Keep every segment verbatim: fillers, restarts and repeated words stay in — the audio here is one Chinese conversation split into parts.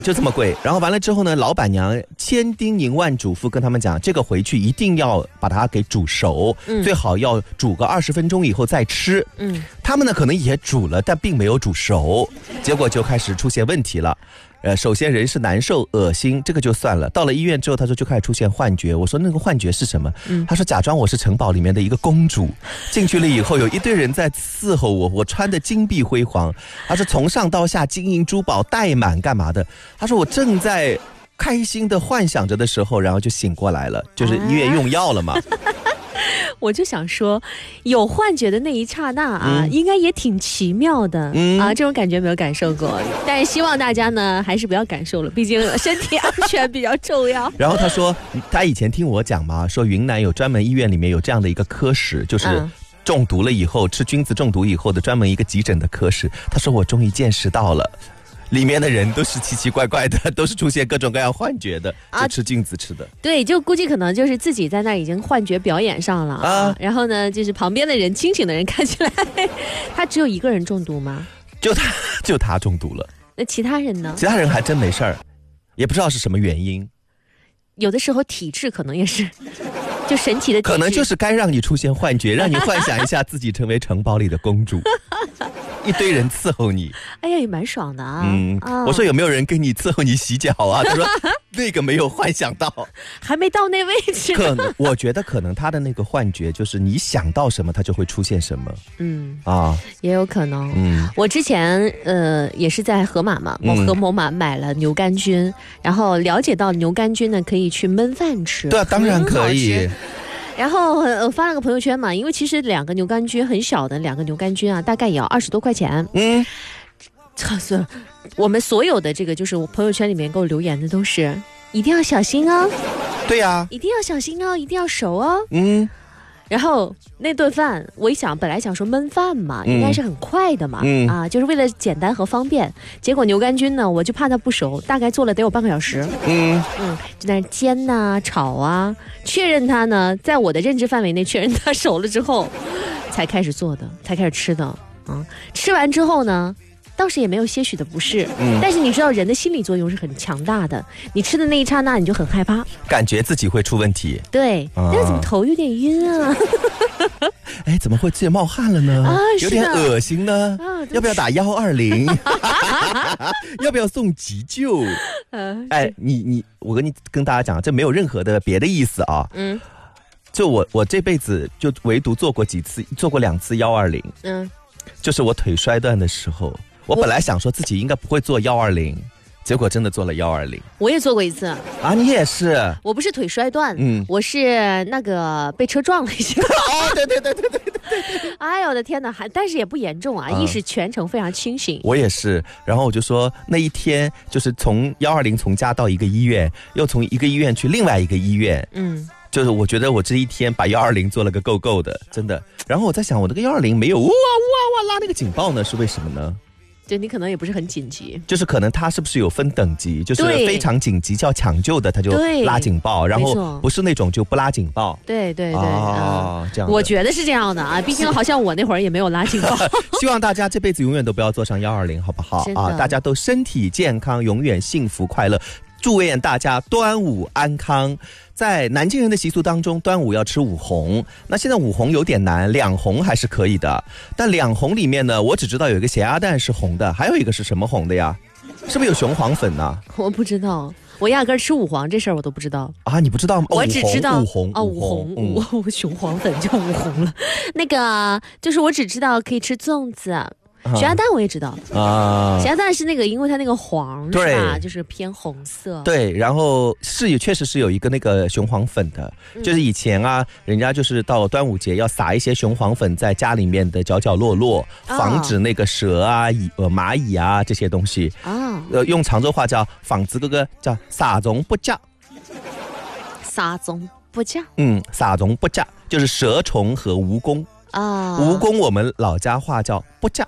就这么贵。然后完了之后呢，老板娘千叮咛万嘱咐跟他们讲，这个回去一定要把它给煮熟，嗯、最好要煮个二十分钟以后再吃。嗯，他们呢可能也煮了，但并没有煮熟，结果就开始出现问题了。呃，首先人是难受、恶心，这个就算了。到了医院之后，他说就开始出现幻觉。我说那个幻觉是什么？嗯、他说假装我是城堡里面的一个公主，进去了以后有一堆人在伺候我，我穿的金碧辉煌。他说从上到下金银珠宝带满，干嘛的？他说我正在开心的幻想着的时候，然后就醒过来了，就是医院用药了嘛。 我就想说，有幻觉的那一刹那啊，嗯、应该也挺奇妙的、嗯、啊，这种感觉没有感受过，但是希望大家呢还是不要感受了，毕竟身体安全比较重要。 然后他说，他以前听我讲嘛，说云南有专门医院里面有这样的一个科室，就是中毒了以后、嗯、吃菌子中毒以后的专门一个急诊的科室。他说我终于见识到了。里面的人都是奇奇怪怪的，都是出现各种各样幻觉的，就吃菌子吃的、啊、 对，就估计可能就是自己在那儿已经幻觉表演上了啊。然后呢就是旁边的人，清醒的人看起来他只有一个人中毒吗？ 就他就他中毒了， 那其他人呢？ 其他人还真没事儿，也不知道是什么原因。 有的时候体质可能也是就神奇的体质， 可能就是该让你出现幻觉，让你幻想一下自己成为城堡里的公主一堆人伺候你， 哎呀也蛮爽的啊。 嗯、哦，我说有没有人跟你伺候你洗脚啊？他说那个没有幻想到， 还没到那位置。 可能我觉得可能他的那个幻觉就是你想到什么，他就会出现什么。嗯啊，也有可能。嗯，我之前呃也是在盒马嘛，我和某马买了牛肝菌，然后了解到牛肝菌呢可以去焖饭吃。 对啊，当然可以。 然后我发了个朋友圈嘛，因为其实两个牛肝菌很小的两个牛肝菌啊，大概也要二十多块钱。嗯，这是我们所有的这个，就是我朋友圈里面给我留言的都是一定要小心哦。 对呀、啊， 一定要小心哦，一定要熟哦。嗯。然后那顿饭，我一想，本来想说焖饭嘛，应该是很快的嘛，嗯、啊，就是为了简单和方便。结果牛肝菌呢，我就怕它不熟，大概做了得有半个小时。嗯嗯，就在那煎呐、啊、炒啊，确认它呢，在我的认知范围内确认它熟了之后，才开始做的，才开始吃的。啊，吃完之后呢，倒是也没有些许的不适，嗯，但是你知道人的心理作用是很强大的，你吃的那一刹那你就很害怕， 感觉自己会出问题。 对，啊、那怎么头有点晕啊？ 哎，怎么会自己冒汗了呢？啊，有点恶心呢。啊、要不要打一二零？要不要送急救？呃、哎，你你，我跟你跟大家讲，这没有任何的别的意思啊。嗯，就我我这辈子就唯独做过几次，做过两次一二零。嗯。就是我腿摔断的时候，我本来想说自己应该不会做一二零，结果真的做了一二零。 我也做过一次啊，你也是？ 我不是腿摔断，嗯，我是那个被车撞了一下。 哦，对对对对对对对。 哎呦我的天哪，还但是也不严重啊，嗯、意识全程非常清醒。 我也是，然后我就说那一天就是从一二零从家到一个医院，又从一个医院去另外一个医院，嗯。就是我觉得我这一天把一二零做了个够够的，真的。然后我在想，我那个一二零没有哇哇哇拉那个警报呢，是为什么呢？ 就你可能也不是很紧急， 就是可能它是不是有分等级，就是非常紧急叫抢救的，它就拉警报，然后不是那种就不拉警报。 对对对， 哦，这样。 我觉得是这样的啊，毕竟好像我那会儿也没有拉警报。 希望大家这辈子永远都不要坐上一二零，好不好啊？大家都身体健康，永远幸福快乐。祝愿大家端午安康。在南京人的习俗当中，端午要吃五红。那现在五红有点难，两红还是可以的。但两红里面呢，我只知道有一个咸鸭蛋是红的，还有一个是什么红的呀？是不是有雄黄粉呢？ 我不知道，我压根吃五黄这事儿我都不知道啊！你不知道吗？ 我只知道五红哦，五红，五红、嗯、雄黄粉就五红了。那个就是我只知道可以吃粽子。咸鸭蛋我也知道啊，咸鸭蛋是那个，因为它那个黄是吧，就是偏红色。 对，然后是确实是有一个那个雄黄粉的，嗯、就是以前啊，人家就是到端午节要撒一些雄黄粉在家里面的角角落落，哦、防止那个蛇啊、呃蚂蚁啊这些东西。哦，呃，用常州话叫仿子哥哥叫撒虫不夹。 撒虫不夹。 嗯，撒虫不夹就是蛇虫和蜈蚣啊。蜈蚣我们老家话叫不夹。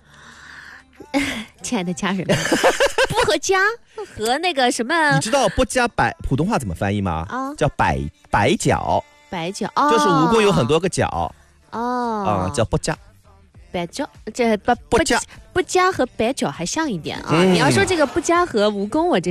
亲爱的家人们，不和家和那个什么， 你知道不加百普通话怎么翻译吗？啊，叫百百角， 百角， 哦、就是蜈蚣有很多个角， 哦， 啊、嗯，叫不加， 百角，这不不加不加和百角还像一点啊。嗯、你要说这个不加和蜈蚣，我这。